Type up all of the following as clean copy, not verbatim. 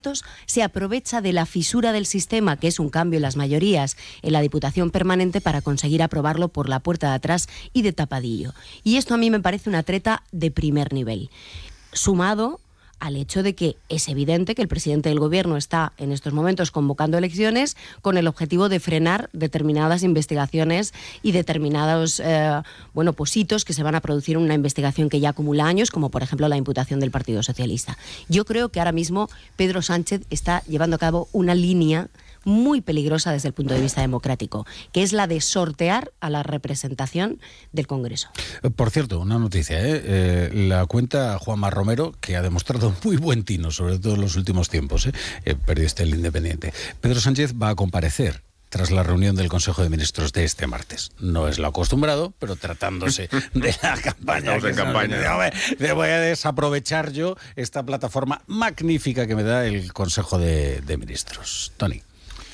se aprovecha de la fisura del sistema, que es un cambio en las mayorías en la Diputación Permanente, para conseguir aprobarlo por la puerta de atrás y de tapadillo. Y esto a mí me parece una treta de primer nivel, sumado al hecho de que es evidente que el presidente del Gobierno está en estos momentos convocando elecciones con el objetivo de frenar determinadas investigaciones y determinados hitos que se van a producir en una investigación que ya acumula años, como por ejemplo la imputación del Partido Socialista. Yo creo que ahora mismo Pedro Sánchez está llevando a cabo una línea muy peligrosa desde el punto de vista democrático, que es la de sortear a la representación del Congreso. Por cierto, una noticia, la cuenta Juanma Romero, que ha demostrado muy buen tino, sobre todo en los últimos tiempos, periodista del Independiente. Pedro Sánchez va a comparecer tras la reunión del Consejo de Ministros de este martes. No es lo acostumbrado, pero tratándose de la campaña. Estamos en campaña. Le voy a desaprovechar yo esta plataforma magnífica que me da el Consejo de Ministros. Tony.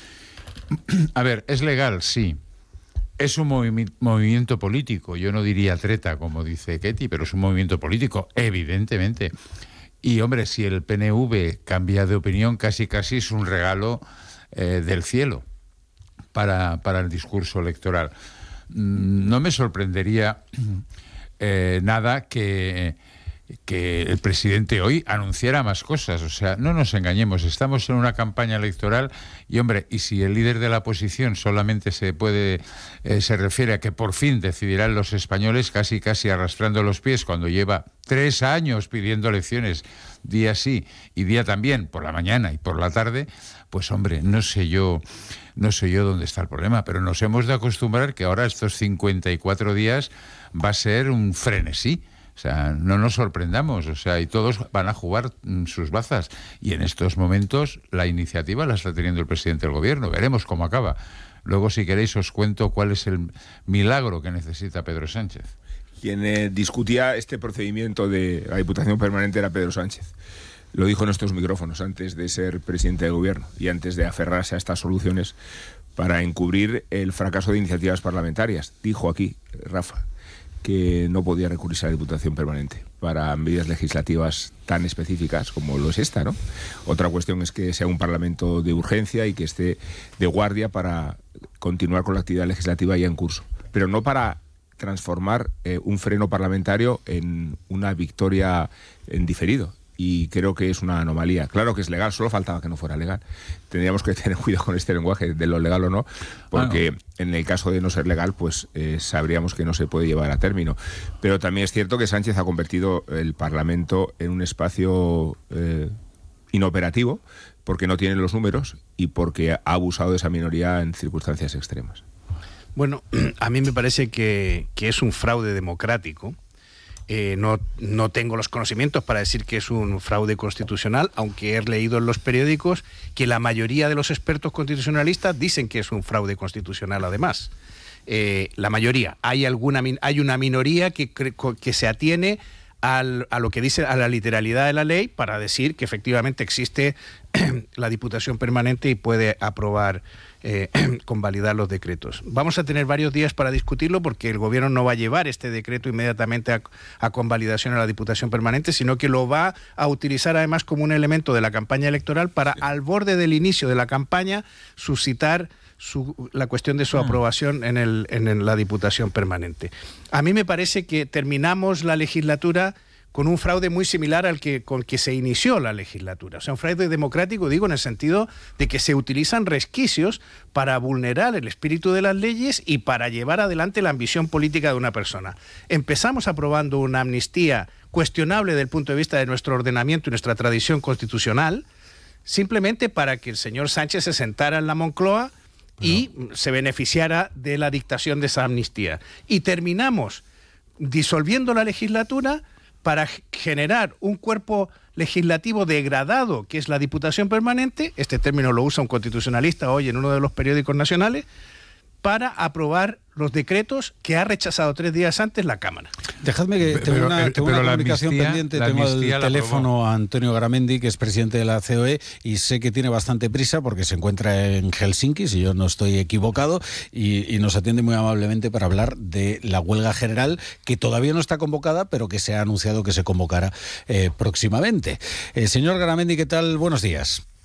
A ver, es legal, sí. Es un movimiento político. Yo no diría treta, como dice Ketty, pero es un movimiento político, evidentemente. Y, hombre, si el PNV cambia de opinión, casi es un regalo del cielo para el discurso electoral. No me sorprendería nada que el presidente hoy anunciara más cosas. O sea, no nos engañemos, estamos en una campaña electoral y, hombre, y si el líder de la oposición solamente se refiere a que por fin decidirán los españoles, casi arrastrando los pies, cuando lleva 3 años pidiendo elecciones, día sí y día también, por la mañana y por la tarde, pues, hombre, no sé yo dónde está el problema, pero nos hemos de acostumbrar que ahora estos 54 días va a ser un frenesí. O sea, no nos sorprendamos, o sea, y todos van a jugar sus bazas. Y en estos momentos la iniciativa la está teniendo el presidente del Gobierno. Veremos cómo acaba. Luego, si queréis, os cuento cuál es el milagro que necesita Pedro Sánchez. Quien discutía este procedimiento de la Diputación Permanente era Pedro Sánchez. Lo dijo en estos micrófonos antes de ser presidente del Gobierno y antes de aferrarse a estas soluciones para encubrir el fracaso de iniciativas parlamentarias. Dijo aquí, Rafa, que no podía recurrirse a la Diputación Permanente para medidas legislativas tan específicas como lo es esta, ¿no? Otra cuestión es que sea un Parlamento de urgencia y que esté de guardia para continuar con la actividad legislativa ya en curso, pero no para transformar un freno parlamentario en una victoria en diferido. Y creo que es una anomalía. Claro que es legal, solo faltaba que no fuera legal. Tendríamos que tener cuidado con este lenguaje de lo legal o no, porque en el caso de no ser legal, pues sabríamos que no se puede llevar a término. Pero también es cierto que Sánchez ha convertido el Parlamento en un espacio inoperativo, porque no tiene los números y porque ha abusado de esa minoría en circunstancias extremas. Bueno, a mí me parece que es un fraude democrático. No tengo los conocimientos para decir que es un fraude constitucional, aunque he leído en los periódicos que la mayoría de los expertos constitucionalistas dicen que es un fraude constitucional además. La mayoría. Hay una minoría que se atiene a lo que dice, a la literalidad de la ley, para decir que efectivamente existe la Diputación Permanente y puede aprobar, convalidar los decretos. Vamos a tener varios días para discutirlo, porque el Gobierno no va a llevar este decreto inmediatamente a convalidación a la Diputación Permanente, sino que lo va a utilizar además como un elemento de la campaña electoral para, al borde del inicio de la campaña, suscitar la cuestión de su aprobación en la Diputación Permanente. A mí me parece que terminamos la legislatura con un fraude muy similar con que se inició la legislatura. O sea, un fraude democrático, digo, en el sentido de que se utilizan resquicios para vulnerar el espíritu de las leyes y para llevar adelante la ambición política de una persona. Empezamos aprobando una amnistía cuestionable desde el punto de vista de nuestro ordenamiento y nuestra tradición constitucional, simplemente para que el señor Sánchez se sentara en la Moncloa y se beneficiara de la dictación de esa amnistía. Y terminamos disolviendo la legislatura para generar un cuerpo legislativo degradado, que es la Diputación Permanente, este término lo usa un constitucionalista hoy en uno de los periódicos nacionales, para aprobar los decretos que ha rechazado 3 días antes la Cámara. Dejadme que tengo una comunicación pendiente, tengo el teléfono a Antonio Garamendi, que es presidente de la COE, y sé que tiene bastante prisa porque se encuentra en Helsinki, si yo no estoy equivocado, y nos atiende muy amablemente para hablar de la huelga general, que todavía no está convocada, pero que se ha anunciado que se convocará próximamente. Señor Garamendi, ¿qué tal? Buenos días.